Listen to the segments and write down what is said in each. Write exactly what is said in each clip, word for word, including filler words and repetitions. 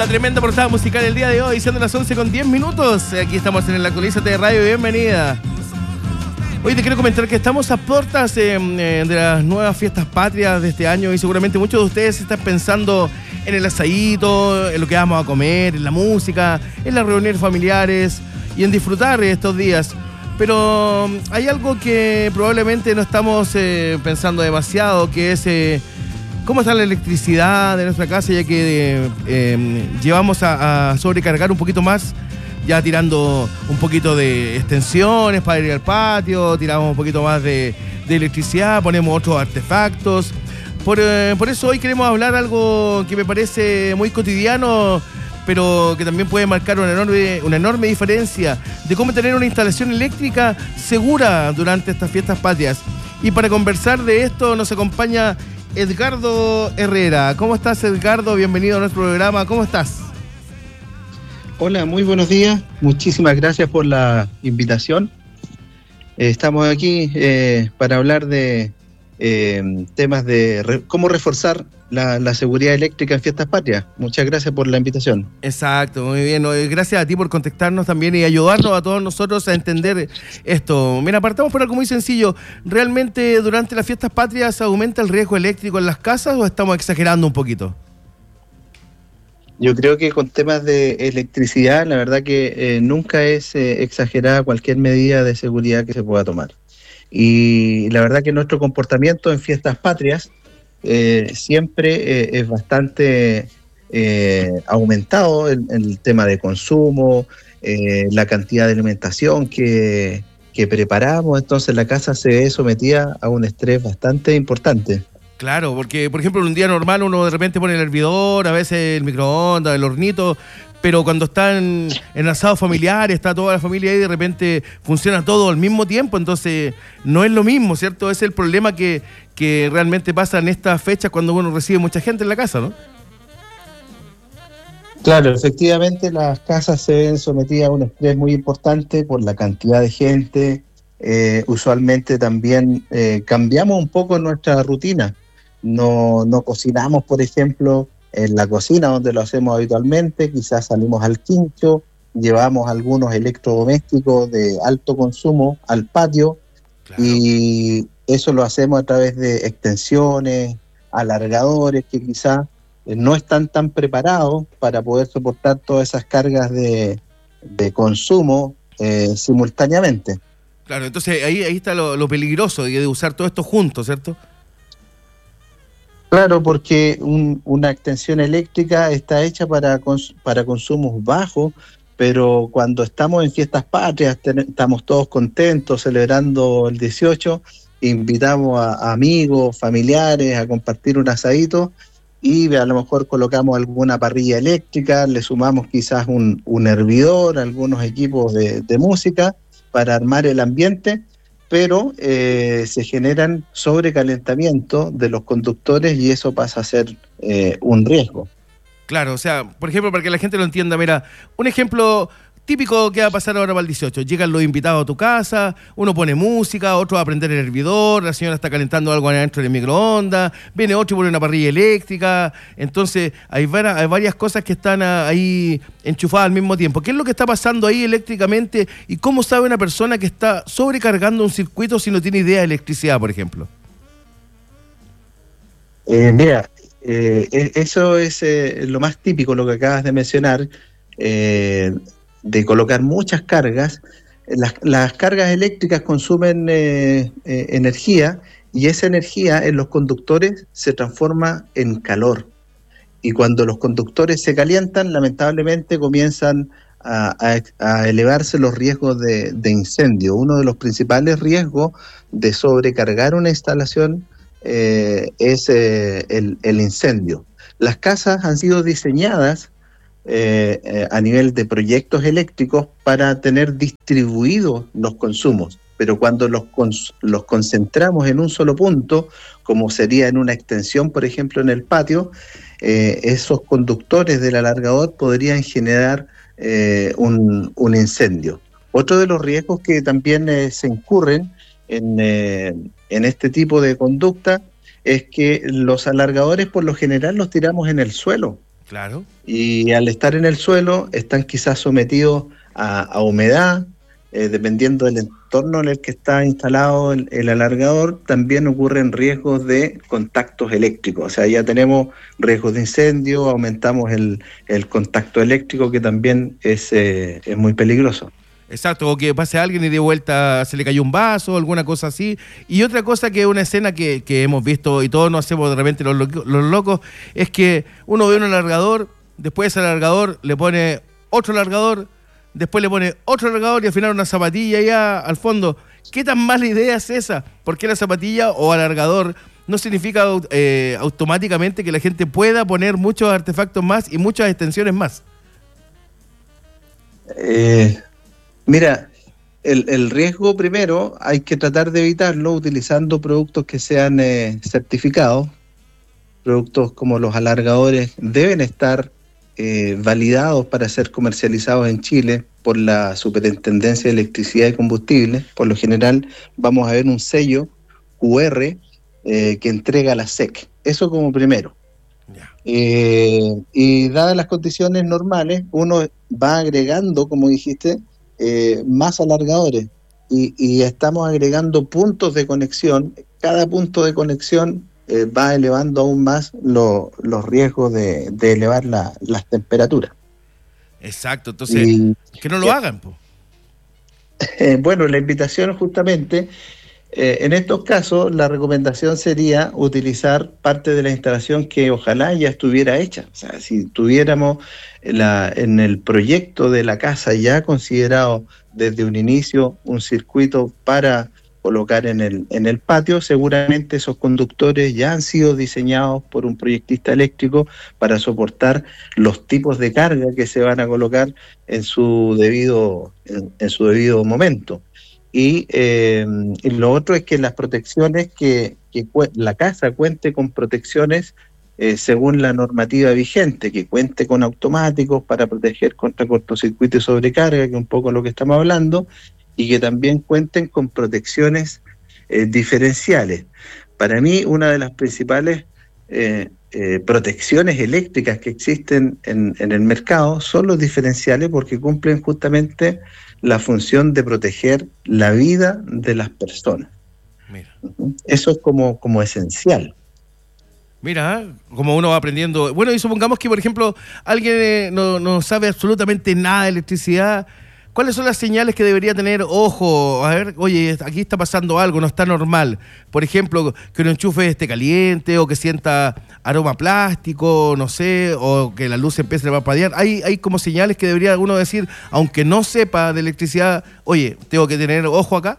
La tremenda portada musical el día de hoy, siendo las once con diez minutos. Aquí estamos en el Actualízate de Radio, bienvenida. Hoy te quiero comentar que estamos a puertas eh, de las nuevas fiestas patrias de este año y seguramente muchos de ustedes están pensando en el asadito, en lo que vamos a comer, en la música, en las reuniones familiares y en disfrutar estos días. Pero hay algo que probablemente no estamos eh, pensando demasiado, que es eh, cómo está la electricidad de nuestra casa, ya que eh, eh, llevamos a, a sobrecargar un poquito más, ya tirando un poquito de extensiones para ir al patio, tiramos un poquito más de, de electricidad, ponemos otros artefactos. Por, eh, por eso hoy queremos hablar algo que me parece muy cotidiano, pero que también puede marcar una enorme, una enorme diferencia de cómo tener una instalación eléctrica segura durante estas fiestas patrias. Y para conversar de esto nos acompaña Edgardo Herrera. ¿Cómo estás, Edgardo? Bienvenido a nuestro programa. ¿Cómo estás? Hola, muy buenos días. Muchísimas gracias por la invitación. Eh, estamos aquí eh, para hablar de eh, temas de re- cómo reforzar la, la seguridad eléctrica en fiestas patrias. Muchas gracias por la invitación. Exacto, muy bien. Gracias a ti por contactarnos también y ayudarnos a todos nosotros a entender esto. Mira, partamos por algo muy sencillo. ¿Realmente durante las fiestas patrias aumenta el riesgo eléctrico en las casas o estamos exagerando un poquito? Yo creo que con temas de electricidad, la verdad que eh, nunca es eh, exagerada cualquier medida de seguridad que se pueda tomar. Y la verdad que nuestro comportamiento en fiestas patrias eh, siempre eh, es bastante eh, aumentado en, en el tema de consumo, eh, la cantidad de alimentación que, que preparamos, entonces la casa se ve sometida a un estrés bastante importante. Claro, porque por ejemplo en un día normal uno de repente pone el hervidor, a veces el microondas, el hornito, pero cuando están en asado familiar, está toda la familia ahí, de repente funciona todo al mismo tiempo, entonces no es lo mismo, ¿cierto? Ese es el problema que, que realmente pasa en estas fechas cuando uno recibe mucha gente en la casa, ¿no? Claro, efectivamente las casas se ven sometidas a un estrés muy importante por la cantidad de gente. Eh, usualmente también eh, cambiamos un poco nuestra rutina. No, no cocinamos, por ejemplo, en la cocina donde lo hacemos habitualmente, quizás salimos al quincho, llevamos algunos electrodomésticos de alto consumo al patio. Claro. Y eso lo hacemos a través de extensiones, alargadores que quizás no están tan preparados para poder soportar todas esas cargas de, de consumo eh, simultáneamente. Claro, entonces ahí, ahí está lo, lo peligroso de usar todo esto junto, ¿cierto? Claro, porque un, una extensión eléctrica está hecha para, cons, para consumos bajos, pero cuando estamos en fiestas patrias, ten, estamos todos contentos celebrando el dieciocho, invitamos a, a amigos, familiares a compartir un asadito y a lo mejor colocamos alguna parrilla eléctrica, le sumamos quizás un, un hervidor, algunos equipos de, de música para armar el ambiente, pero eh, se generan sobrecalentamientos de los conductores y eso pasa a ser eh, un riesgo. Claro, o sea, por ejemplo, para que la gente lo entienda, mira, un ejemplo típico que va a pasar ahora para el dieciocho. Llegan los invitados a tu casa, uno pone música, otro va a prender el hervidor, la señora está calentando algo adentro del microondas, viene otro y pone una parrilla eléctrica. Entonces, hay varias, hay varias cosas que están ahí enchufadas al mismo tiempo. ¿Qué es lo que está pasando ahí eléctricamente y cómo sabe una persona que está sobrecargando un circuito si no tiene idea de electricidad, por ejemplo? Eh, mira, eh, eso es eh, lo más típico, lo que acabas de mencionar, eh, de colocar muchas cargas. Las, las cargas eléctricas consumen eh, eh, energía y esa energía en los conductores se transforma en calor. Y cuando los conductores se calientan, lamentablemente comienzan a, a, a elevarse los riesgos de, de incendio. Uno de los principales riesgos de sobrecargar una instalación eh, es eh, el, el incendio. Las casas han sido diseñadas Eh, eh, a nivel de proyectos eléctricos para tener distribuidos los consumos, pero cuando los, cons- los concentramos en un solo punto, como sería en una extensión, por ejemplo, en el patio, eh, esos conductores del alargador podrían generar eh, un, un incendio. Otro de los riesgos que también eh, se incurren en, eh, en este tipo de conducta es que los alargadores por lo general los tiramos en el suelo. Claro. Y al estar en el suelo están quizás sometidos a, a humedad, eh, dependiendo del entorno en el que está instalado el, el alargador, también ocurren riesgos de contactos eléctricos. O sea, ya tenemos riesgos de incendio, aumentamos el, el contacto eléctrico, que también es, eh, es muy peligroso. Exacto, o que pase alguien y de vuelta se le cayó un vaso, alguna cosa así. Y otra cosa que es una escena que, que hemos visto y todos nos hacemos de repente los, lo- los locos, es que uno ve un alargador, después ese alargador le pone otro alargador, después le pone otro alargador y al final una zapatilla ya al fondo. ¿Qué tan mala idea es esa? Porque la zapatilla o alargador no significa eh, automáticamente que la gente pueda poner muchos artefactos más y muchas extensiones más. Eh, Mira, el, el riesgo primero hay que tratar de evitarlo utilizando productos que sean eh, certificados. Productos como los alargadores deben estar eh, validados para ser comercializados en Chile por la Superintendencia de Electricidad y Combustibles. Por lo general vamos a ver un sello cu erre eh, que entrega la S E C. Eso como primero. Ya. Eh, y dadas las condiciones normales, uno va agregando, como dijiste, eh, más alargadores y, y estamos agregando puntos de conexión. Cada punto de conexión eh, va elevando aún más lo, los riesgos de, de elevar la, las temperaturas. Exacto, entonces, Y, que no lo hagan, po. eh, bueno, la invitación justamente, eh, en estos casos, la recomendación sería utilizar parte de la instalación que ojalá ya estuviera hecha. O sea, si tuviéramos la, en el proyecto de la casa ya considerado desde un inicio un circuito para colocar en el, en el patio, seguramente esos conductores ya han sido diseñados por un proyectista eléctrico para soportar los tipos de carga que se van a colocar en su debido, en, en su debido momento. Y, eh, y lo otro es que las protecciones, que, que la casa cuente con protecciones eh, según la normativa vigente, que cuente con automáticos para proteger contra cortocircuito y sobrecarga, que es un poco lo que estamos hablando, y que también cuenten con protecciones eh, diferenciales. Para mí, una de las principales eh, eh, protecciones eléctricas que existen en, en el mercado son los diferenciales, porque cumplen justamente la función de proteger la vida de las personas. Mira. Eso es como, como esencial. Mira, como uno va aprendiendo. Bueno, y supongamos que, por ejemplo, alguien eh, no, no sabe absolutamente nada de electricidad. ¿Cuáles son las señales que debería tener ojo? A ver, oye, aquí está pasando algo, no está normal. Por ejemplo, que un enchufe esté caliente o que sienta aroma plástico, no sé, o que la luz empiece a parpadear. Hay, hay como señales que debería uno decir, aunque no sepa de electricidad, oye, tengo que tener ojo acá.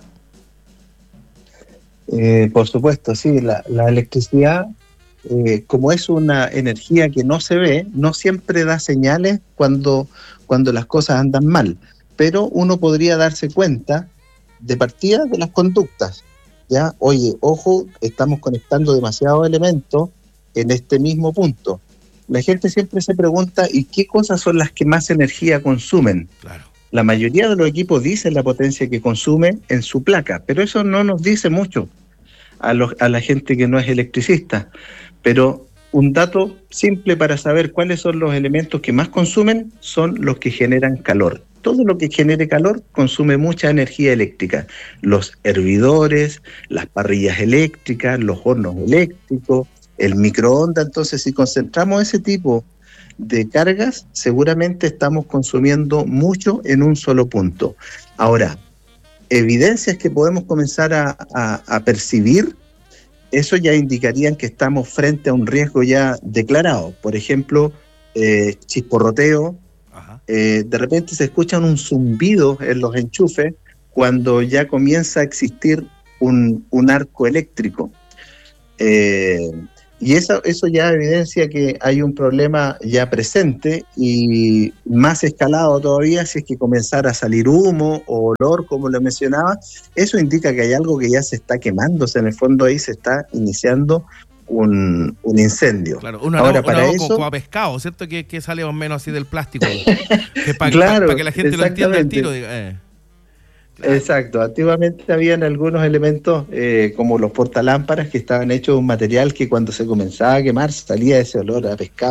Eh, por supuesto, sí, la, la electricidad, eh, como es una energía que no se ve, no siempre da señales cuando, cuando las cosas andan mal. Pero uno podría darse cuenta de partida de las conductas, ¿ya? Oye, ojo, estamos conectando demasiados elementos en este mismo punto. La gente siempre se pregunta, ¿y qué cosas son las que más energía consumen? Claro. La mayoría de los equipos dicen la potencia que consume en su placa, pero eso no nos dice mucho a, los, a la gente que no es electricista. Pero un dato simple para saber cuáles son los elementos que más consumen son los que generan calor. Todo lo que genere calor consume mucha energía eléctrica. Los hervidores, las parrillas eléctricas, los hornos eléctricos, el microondas. Entonces, si concentramos ese tipo de cargas, seguramente estamos consumiendo mucho en un solo punto. Ahora, evidencias que podemos comenzar a, a, a percibir, eso ya indicarían que estamos frente a un riesgo ya declarado. Por ejemplo, eh, chisporroteo. Eh, de repente se escucha un zumbido en los enchufes cuando ya comienza a existir un, un arco eléctrico. Eh, y eso, eso ya evidencia que hay un problema ya presente, y más escalado todavía si es que comenzara a salir humo o olor, como lo mencionaba. Eso indica que hay algo que ya se está quemándose. En el fondo ahí se está iniciando Un, un incendio. Claro, un Ahora, aroma, para un aroma eso, como a pescado, ¿cierto? Que, que sale más o menos así del plástico. Que para claro, pa, pa que la gente lo entienda al tiro. Diga, eh. Claro. Exacto. Antiguamente habían algunos elementos eh, como los portalámparas, que estaban hechos de un material que cuando se comenzaba a quemar salía ese olor a pescado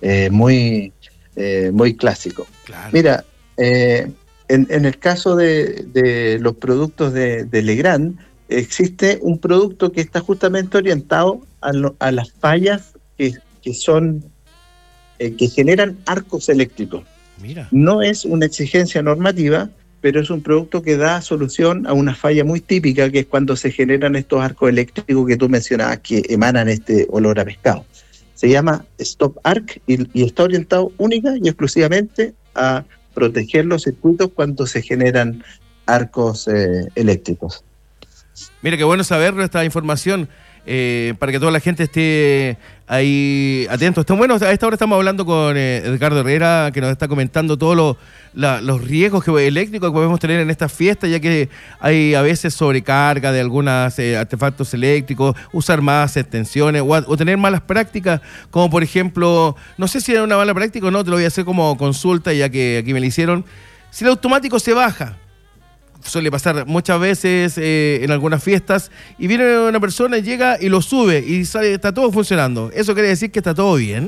eh, muy, eh, muy clásico. Claro. Mira, eh, en, en el caso de, de los productos de, de Legrand, existe un producto que está justamente orientado a, lo, a las fallas que, que son eh, que generan arcos eléctricos. Mira. No es una exigencia normativa, pero es un producto que da solución a una falla muy típica, que es cuando se generan estos arcos eléctricos que tú mencionabas que emanan este olor a pescado. Se llama Stop Arc y, y está orientado única y exclusivamente a proteger los circuitos cuando se generan arcos eh, eléctricos. Mira, qué bueno saber esta información. Eh, para que toda la gente esté ahí atento. Está bueno, a esta hora estamos hablando con eh, Edgardo Herrera, que nos está comentando todos lo, la, los riesgos que, eléctricos que podemos tener en estas fiestas, ya que hay a veces sobrecarga de algunos eh, artefactos eléctricos, usar más extensiones o, o tener malas prácticas, como por ejemplo, no sé si era una mala práctica o no, te lo voy a hacer como consulta, ya que aquí me lo hicieron. Si el automático se baja, suele pasar muchas veces eh, en algunas fiestas, y viene una persona y llega y lo sube y sale, está todo funcionando. ¿Eso quiere decir que está todo bien?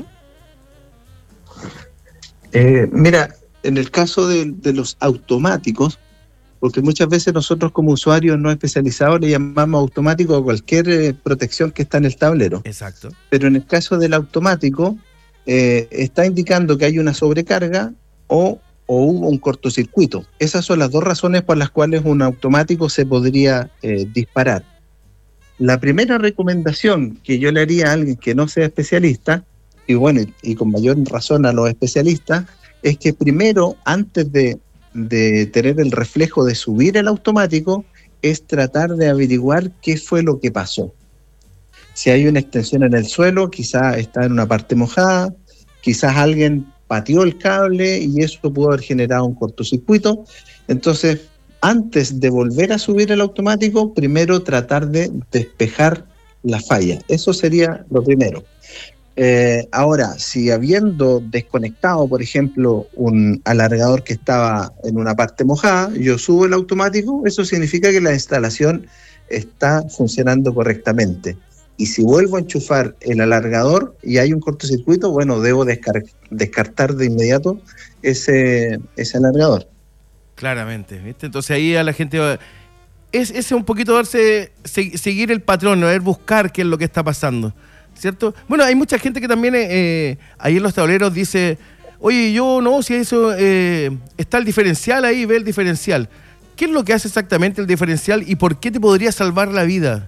Eh, mira, en el caso de, de los automáticos, porque muchas veces nosotros como usuarios no especializados le llamamos automático a cualquier eh, protección que está en el tablero. Exacto. Pero en el caso del automático, eh, está indicando que hay una sobrecarga o o hubo un cortocircuito. Esas son las dos razones por las cuales un automático se podría eh, disparar. La primera recomendación que yo le haría a alguien que no sea especialista, y bueno, y, y con mayor razón a los especialistas, es que primero, antes de, de tener el reflejo de subir el automático, es tratar de averiguar qué fue lo que pasó. Si hay una extensión en el suelo, quizás está en una parte mojada, quizás alguien pateó el cable y eso pudo haber generado un cortocircuito. Entonces, antes de volver a subir el automático, primero tratar de despejar la falla. Eso sería lo primero. Eh, ahora, si habiendo desconectado, por ejemplo, un alargador que estaba en una parte mojada, yo subo el automático, eso significa que la instalación está funcionando correctamente. Y si vuelvo a enchufar el alargador y hay un cortocircuito, bueno, debo descar- descartar de inmediato ese, ese alargador. Claramente, ¿viste? Entonces ahí a la gente va... Es ese un poquito darse, se, seguir el patrón, a ver, buscar qué es lo que está pasando, ¿cierto? Bueno, hay mucha gente que también eh, ahí en los tableros dice, oye, yo no, si eso eh, está el diferencial ahí, ve el diferencial. ¿Qué es lo que hace exactamente el diferencial y por qué te podría salvar la vida?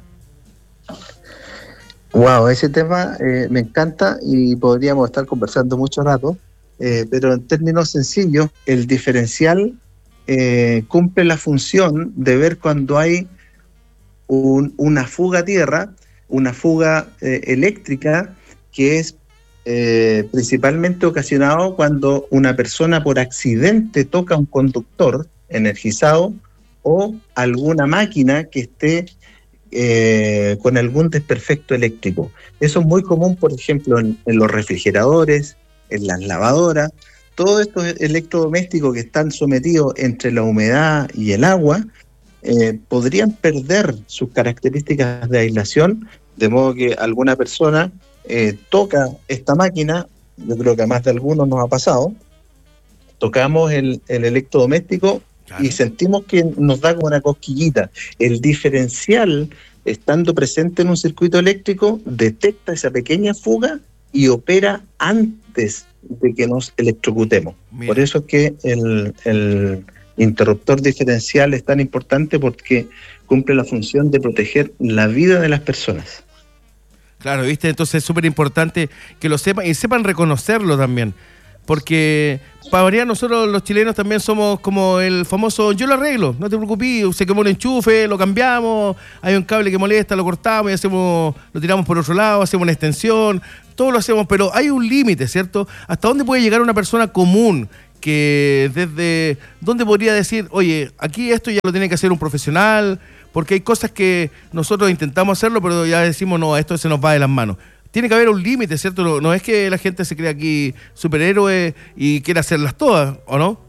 Wow, ese tema eh, me encanta y podríamos estar conversando mucho rato, eh, pero en términos sencillos, el diferencial eh, cumple la función de ver cuando hay un, una fuga a tierra, una fuga eh, eléctrica que es eh, principalmente ocasionado cuando una persona por accidente toca un conductor energizado o alguna máquina que esté Eh, con algún desperfecto eléctrico. Eso es muy común, por ejemplo, en, en los refrigeradores, en las lavadoras, todos estos electrodomésticos que están sometidos entre la humedad y el agua, eh, podrían perder sus características de aislación, de modo que alguna persona eh, toca esta máquina, yo creo que a más de algunos nos ha pasado, tocamos el, el electrodoméstico, claro, y sentimos que nos da como una cosquillita. El diferencial, estando presente en un circuito eléctrico, detecta esa pequeña fuga y opera antes de que nos electrocutemos. Mira. Por eso es que el, el interruptor diferencial es tan importante, porque cumple la función de proteger la vida de las personas. Claro, ¿viste? Entonces es súper importante que lo sepan y sepan reconocerlo también. Porque para variar, nosotros los chilenos también somos como el famoso yo lo arreglo, no te preocupes, se quemó el enchufe, lo cambiamos, hay un cable que molesta, lo cortamos y hacemos, lo tiramos por otro lado, hacemos una extensión, todo lo hacemos, pero hay un límite, ¿cierto? ¿Hasta dónde puede llegar una persona común que desde dónde podría decir, oye, aquí esto ya lo tiene que hacer un profesional? Porque hay cosas que nosotros intentamos hacerlo, pero ya decimos, no, esto se nos va de las manos. Tiene que haber un límite, ¿cierto? No, no es que la gente se crea aquí superhéroe y quiera hacerlas todas, ¿o no?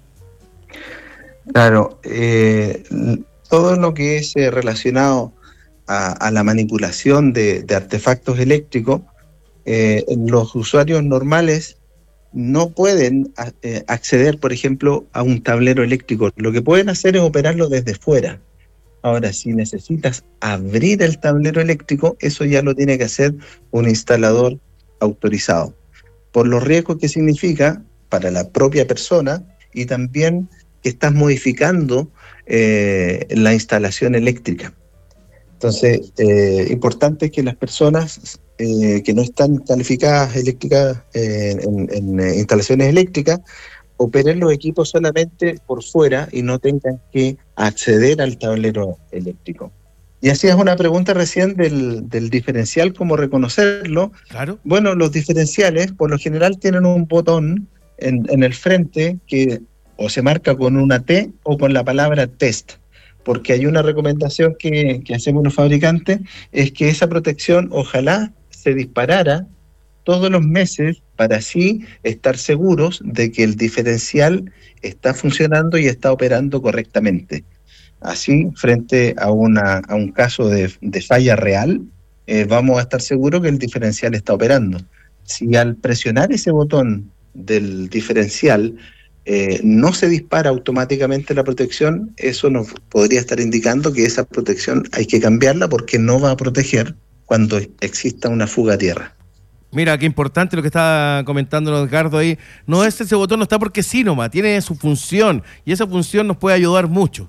Claro, eh, todo lo que es eh, relacionado a, a la manipulación de, de artefactos eléctricos eh, los usuarios normales no pueden eh, acceder, por ejemplo, a un tablero eléctrico. Lo que pueden hacer es operarlo desde fuera. Ahora, si necesitas abrir el tablero eléctrico, eso ya lo tiene que hacer un instalador autorizado, por los riesgos que significa para la propia persona y también que estás modificando eh, la instalación eléctrica. Entonces, eh, importante que las personas eh, que no están calificadas eléctricas eh, en, en eh, instalaciones eléctricas operen los equipos solamente por fuera y no tengan que acceder al tablero eléctrico. Y hacías una pregunta recién del, del diferencial, cómo reconocerlo. Claro. Bueno, los diferenciales por lo general tienen un botón en, en el frente que o se marca con una T o con la palabra test, porque hay una recomendación que, que hacemos los fabricantes, es que esa protección ojalá se disparara todos los meses para así estar seguros de que el diferencial está funcionando y está operando correctamente. Así, frente a, una, a un caso de, de falla real, eh, vamos a estar seguros que el diferencial está operando. Si al presionar ese botón del diferencial eh, no se dispara automáticamente la protección, eso nos podría estar indicando que esa protección hay que cambiarla porque no va a proteger cuando exista una fuga a tierra. Mira, qué importante lo que está comentando Edgardo ahí. No es ese botón, no está porque sí nomás, tiene su función y esa función nos puede ayudar mucho.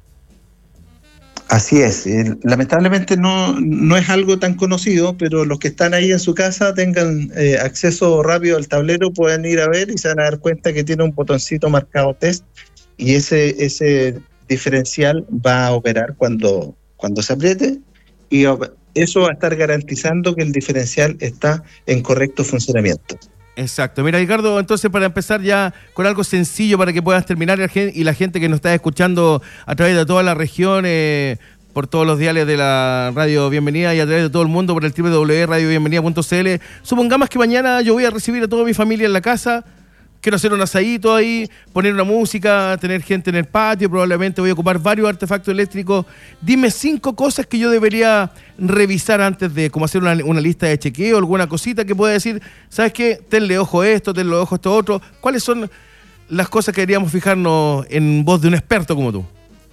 Así es, eh, lamentablemente no, no es algo tan conocido, pero los que están ahí en su casa tengan eh, acceso rápido al tablero, pueden ir a ver y se van a dar cuenta que tiene un botoncito marcado test y ese, ese diferencial va a operar cuando, cuando se apriete y eso va a estar garantizando que el diferencial está en correcto funcionamiento. Exacto. Mira, Ricardo, entonces para empezar ya con algo sencillo para que puedas terminar y la gente que nos está escuchando a través de toda la región, eh, por todos los diales de la Radio Bienvenida y a través de todo el mundo por el doble u doble u doble u punto radio bienvenida punto c l. Supongamos que mañana yo voy a recibir a toda mi familia en la casa. Quiero hacer un asadito ahí, poner una música, tener gente en el patio, probablemente voy a ocupar varios artefactos eléctricos. Dime cinco cosas que yo debería revisar antes de, como hacer una, una lista de chequeo, alguna cosita que pueda decir, ¿sabes qué? Tenle ojo a esto, tenle ojo a esto otro. ¿Cuáles son las cosas que deberíamos fijarnos en voz de un experto como tú?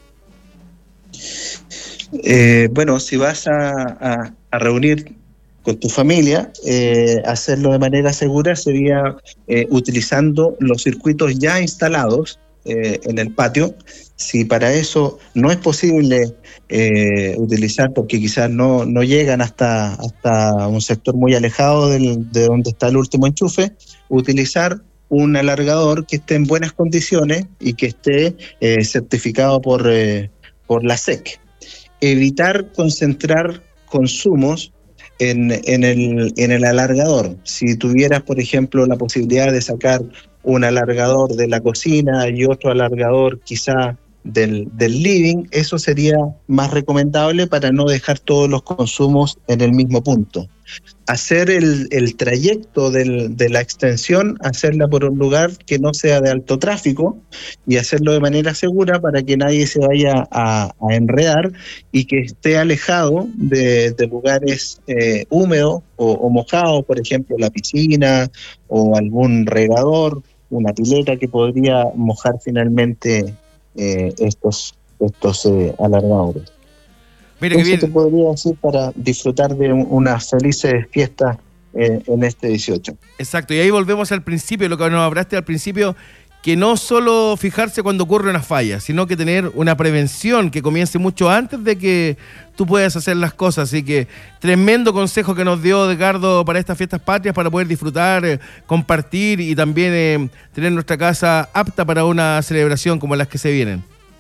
Eh, bueno, si vas a, a, a reunir con tu familia, eh, hacerlo de manera segura sería eh, utilizando los circuitos ya instalados eh, en el patio. Si para eso no es posible eh, utilizar, porque quizás no, no llegan hasta, hasta un sector muy alejado del, de donde está el último enchufe, utilizar un alargador que esté en buenas condiciones y que esté eh, certificado por, eh, por la S E C. Evitar concentrar consumos En, en, el, en el alargador. Si tuvieras, por ejemplo, la posibilidad de sacar un alargador de la cocina y otro alargador quizá del, del living, eso sería más recomendable para no dejar todos los consumos en el mismo punto. Hacer el, el trayecto del, de la extensión, hacerla por un lugar que no sea de alto tráfico y hacerlo de manera segura para que nadie se vaya a, a enredar y que esté alejado de, de lugares eh, húmedos o, o mojados, por ejemplo la piscina o algún regador, una pileta que podría mojar finalmente eh, estos, estos eh, alargadores. Mira, Eso que te podría decir para disfrutar de unas felices fiestas eh, en este dieciocho. Exacto, y ahí volvemos al principio, lo que nos hablaste al principio, que no solo fijarse cuando ocurre una falla, sino que tener una prevención que comience mucho antes de que tú puedas hacer las cosas. Así que tremendo consejo que nos dio Edgardo para estas fiestas patrias, para poder disfrutar, eh, compartir y también eh, tener nuestra casa apta para una celebración como las que se vienen.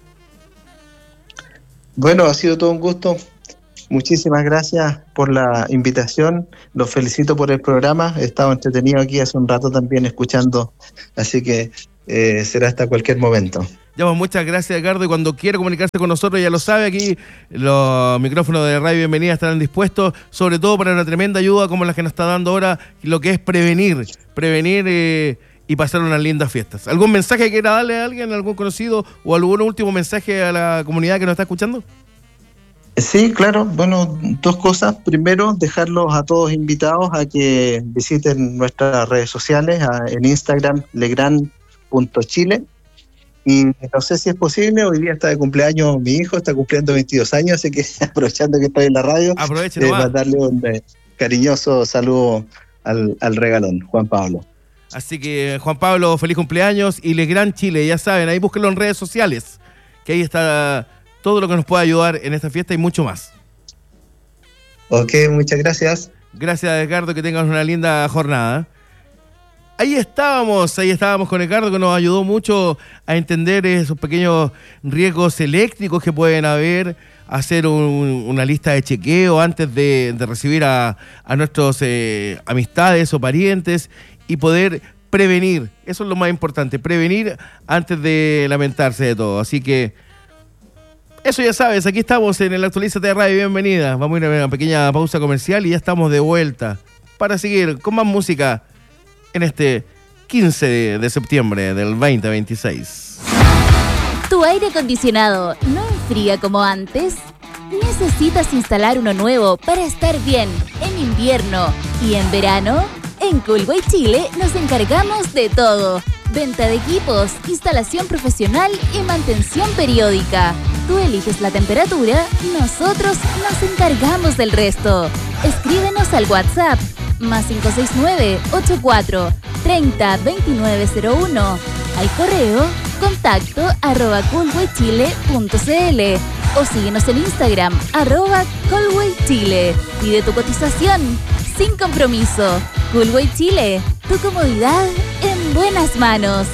Bueno, ha sido todo un gusto. Muchísimas gracias por la invitación. Los felicito por el programa. He estado entretenido aquí hace un rato también escuchando, así que eh, será hasta cualquier momento. Ya, pues, muchas gracias, Edgardo, y cuando quiera comunicarse con nosotros, ya lo sabe, aquí los micrófonos de Radio Bienvenida estarán dispuestos, sobre todo para una tremenda ayuda como la que nos está dando ahora, lo que es prevenir, prevenir eh, y pasar unas lindas fiestas. ¿Algún mensaje que quiera darle a alguien, algún conocido, o algún último mensaje a la comunidad que nos está escuchando? Sí, claro. Bueno, dos cosas. Primero, dejarlos a todos invitados a que visiten nuestras redes sociales, a- en Instagram, legrand punto chile. Y no sé si es posible, hoy día está de cumpleaños mi hijo, está cumpliendo veintidós años, así que aprovechando que estoy en la radio, Aproveche eh, nomás. mandarle un eh, cariñoso saludo al, al regalón, Juan Pablo. Así que, Juan Pablo, feliz cumpleaños y Legrand Chile, ya saben, ahí búsquenlo en redes sociales, que ahí está todo lo que nos puede ayudar en esta fiesta y mucho más. Ok, muchas gracias. Gracias, Edgardo, que tengas una linda jornada. Ahí estábamos, ahí estábamos con Edgardo, que nos ayudó mucho a entender esos pequeños riesgos eléctricos que pueden haber, hacer un- una lista de chequeo antes de, de recibir a, a nuestros eh, amistades o parientes y poder prevenir. Eso es lo más importante, prevenir antes de lamentarse de todo. Así que eso ya sabes, aquí estamos en el Actualízate de Radio, bienvenida. Vamos a ir a una pequeña pausa comercial y ya estamos de vuelta para seguir con más música en este quince de, de septiembre del veinte veintiséis. ¿Tu aire acondicionado no enfría como antes? ¿Necesitas instalar uno nuevo para estar bien en invierno y en verano? En Coolway Chile nos encargamos de todo. Venta de equipos, instalación profesional y mantención periódica. Tú eliges la temperatura, nosotros nos encargamos del resto. Escríbenos al WhatsApp más cinco seis nueve, ocho cuatro, treinta, veintinueve cero uno. Al correo contacto arroba coolwaychile punto cl o síguenos en Instagram arroba coolwaychile. Pide tu cotización sin compromiso. Coolway Chile, tu comodidad en buenas manos.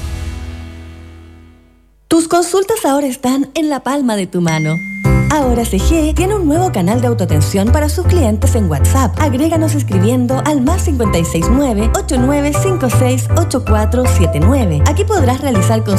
Tus consultas ahora están en la palma de tu mano. Ahora C G tiene un nuevo canal de autoatención para sus clientes en WhatsApp. Agréganos escribiendo al más cinco seis nueve, ocho nueve cinco seis, ocho cuatro siete nueve. Aquí podrás realizar consultas